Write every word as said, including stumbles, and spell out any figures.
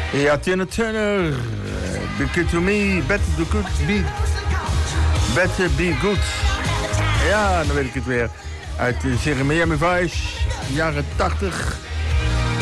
Ja, Tina Turner. Be good to me, better do good, be, better be good. Ja, dan weet ik het weer. Uit de serie Miami Vice, jaren tachtig.